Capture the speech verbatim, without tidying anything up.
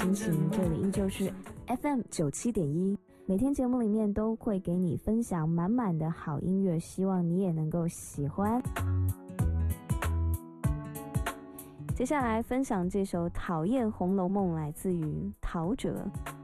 心情，这里依旧是 F M 九七点一，每天节目里面都会给你分享满满的好音乐，希望你也能够喜欢。接下来分享这首《讨厌红楼梦》，来自于陶喆。